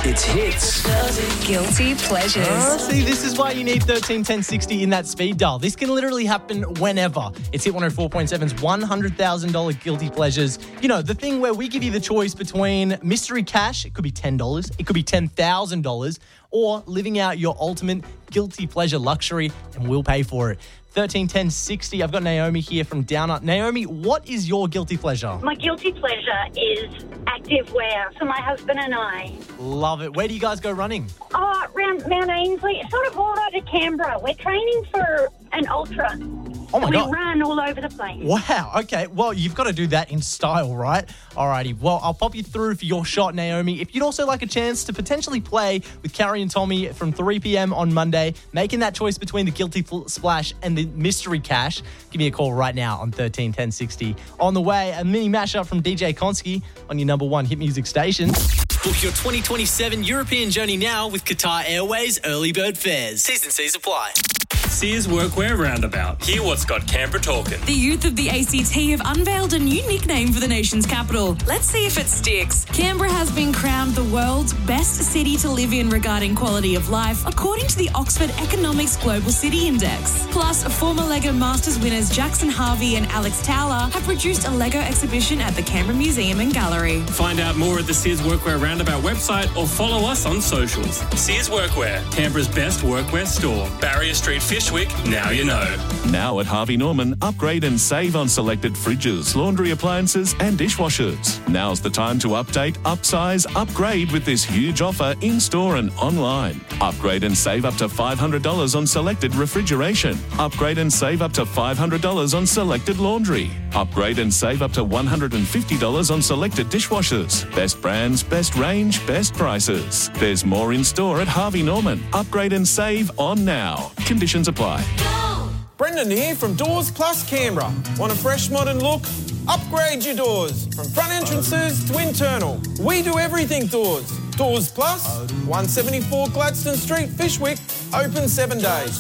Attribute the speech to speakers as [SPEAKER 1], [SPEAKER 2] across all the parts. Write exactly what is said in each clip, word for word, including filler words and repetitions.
[SPEAKER 1] It's hits.
[SPEAKER 2] Guilty pleasures.
[SPEAKER 3] Uh, see, this is why you need thirteen ten sixty in that speed dial. This can literally happen whenever. It's Hit one oh four point seven's one hundred thousand dollars Guilty Pleasures. You know, the thing where we give you the choice between mystery cash, it could be ten dollars, it could be ten thousand dollars, or living out your ultimate guilty pleasure luxury, and we'll pay for it. thirteen ten sixty. I've got Naomi here from Downer. Naomi, what is your guilty pleasure?
[SPEAKER 4] My guilty pleasure is active wear for my husband and I.
[SPEAKER 3] Love it. Where do you guys go running?
[SPEAKER 4] Oh, around Mount Ainslie, sort of all over Canberra. We're training for an ultra.
[SPEAKER 3] Oh, my
[SPEAKER 4] we
[SPEAKER 3] God.
[SPEAKER 4] run all over the place.
[SPEAKER 3] Wow. Okay. Well, you've got to do that in style, right? Alrighty. Well, I'll pop you through for your shot, Naomi. If you'd also like a chance to potentially play with Carrie and Tommy from three p.m. on Monday, making that choice between the guilty fl- splash and the mystery cash, give me a call right now on thirteen ten sixty. On the way, a mini mashup from D J Konski on your number one hit music station.
[SPEAKER 5] Book your twenty twenty-seven European journey now with Qatar Airways Early Bird Fares. T's and C's apply.
[SPEAKER 6] Sears Workwear Roundabout. Hear what's got Canberra talking.
[SPEAKER 7] The youth of the A C T have unveiled a new nickname for the nation's capital. Let's see if it sticks. Canberra has been crowned the world's best city to live in regarding quality of life, according to the Oxford Economics Global City Index. Plus, former LEGO Masters winners Jackson Harvey and Alex Towler have produced a LEGO exhibition at the Canberra Museum and Gallery.
[SPEAKER 6] Find out more at the Sears Workwear Roundabout website or follow us on socials. Sears Workwear, Canberra's best workwear store. Barrier Street, Fishwick, now you know.
[SPEAKER 8] Now at Harvey Norman, upgrade and save on selected fridges, laundry appliances and dishwashers. Now's the time to update, upsize, upgrade with this huge offer in-store and online. Upgrade and save up to five hundred dollars on selected refrigeration. Upgrade and save up to five hundred dollars on selected laundry. Upgrade and save up to one hundred fifty dollars on selected dishwashers. Best brands, best range, best prices. There's more in store at Harvey Norman. Upgrade and save on now. Conditions apply.
[SPEAKER 9] Brendan here from Doors Plus Canberra. Want a fresh modern look? Upgrade your doors. From front entrances to internal. We do everything doors. Doors Plus, one seventy-four Gladstone Street, Fishwick. Open seven days.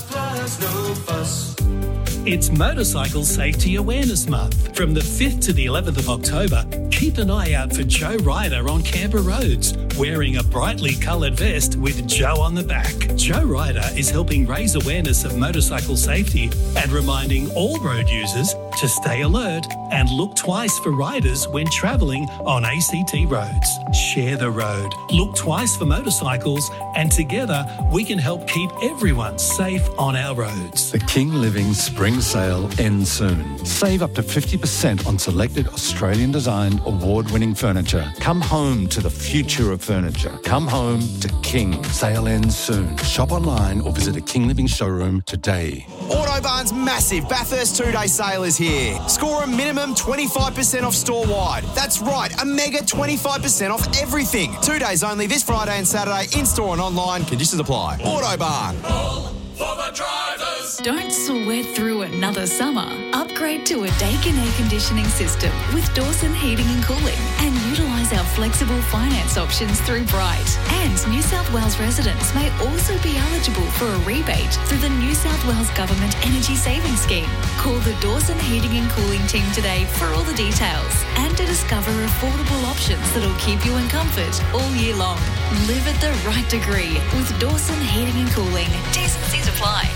[SPEAKER 10] It's Motorcycle Safety Awareness Month. From the fifth to the eleventh of October, keep an eye out for Joe Ryder on Canberra roads, wearing a brightly coloured vest with Joe on the back. Joe Ryder is helping raise awareness of motorcycle safety and reminding all road users to stay alert and look twice for riders when travelling on A C T roads. Share the road, look twice for motorcycles, and together we can help keep everyone safe on our roads.
[SPEAKER 11] The King Living Spring Sale ends soon. Save up to fifty percent on selected Australian-designed award-winning furniture. Come home to the future of furniture. Come home to King. Sale ends soon. Shop online or visit a King Living showroom today.
[SPEAKER 12] Autobarn's massive Bathurst two-day sale is here. Score a minimum twenty-five percent off store-wide. That's right, a mega twenty-five percent off everything. Two days only this Friday and Saturday, in-store and online. Conditions apply. Autobarn.
[SPEAKER 13] All for the drivers.
[SPEAKER 2] Don't sweat through another summer. Upgrade to a Daikin air conditioning system with Dawson Heating and Cooling and utilise our flexible finance options through Bright. And New South Wales residents may also be eligible for a rebate through the New South Wales Government Energy Savings Scheme. Call the Dawson Heating and Cooling team today for all the details and to discover affordable options that'll keep you in comfort all year long. Live at the right degree with Dawson Heating and Cooling. T's and C's apply.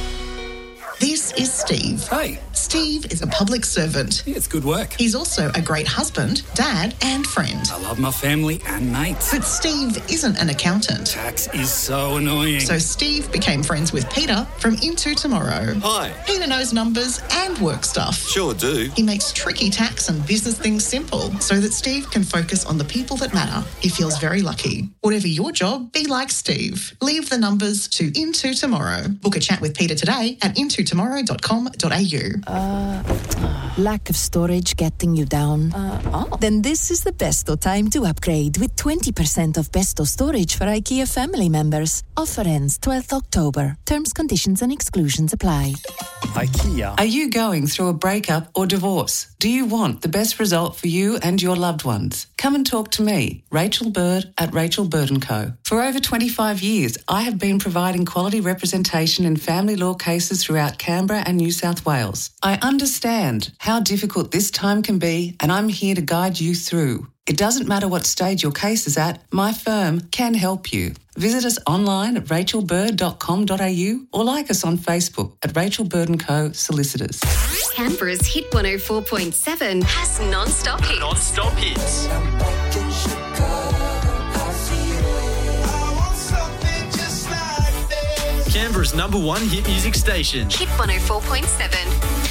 [SPEAKER 14] This is Steve.
[SPEAKER 15] Hey.
[SPEAKER 14] Steve is a public servant.
[SPEAKER 15] Yeah, it's good work.
[SPEAKER 14] He's also a great husband, dad, and friend.
[SPEAKER 15] I love my family and mates.
[SPEAKER 14] But Steve isn't an accountant.
[SPEAKER 15] Tax is so annoying.
[SPEAKER 14] So Steve became friends with Peter from Into Tomorrow.
[SPEAKER 16] Hi.
[SPEAKER 14] Peter knows numbers and work stuff.
[SPEAKER 16] Sure do.
[SPEAKER 14] He makes tricky tax and business things simple so that Steve can focus on the people that matter. He feels very lucky. Whatever your job, be like Steve. Leave the numbers to Into Tomorrow. Book a chat with Peter today at into tomorrow dot com dot a u.
[SPEAKER 17] Uh, lack of storage getting you down? Uh, oh. Then this is the best time to upgrade with twenty percent off Besto storage for IKEA family members. Offer ends twelfth October. Terms, conditions and exclusions apply.
[SPEAKER 18] IKEA. Are you going through a breakup or divorce? Do you want the best result for you and your loved ones? Come and talk to me, Rachel Bird at Rachel Bird and Co. For over twenty-five years, I have been providing quality representation in family law cases throughout throughout Canberra and New South Wales. I understand how difficult this time can be, and I'm here to guide you through. It doesn't matter what stage your case is at, my firm can help you. Visit us online at rachel bird dot com dot a u or like us on Facebook at Rachel Bird and Co Solicitors.
[SPEAKER 1] Canberra's Hit one oh four point seven has non-stop hits.
[SPEAKER 5] Non-stop hits. Canberra's number one hit music station.
[SPEAKER 1] Hit one oh four point seven.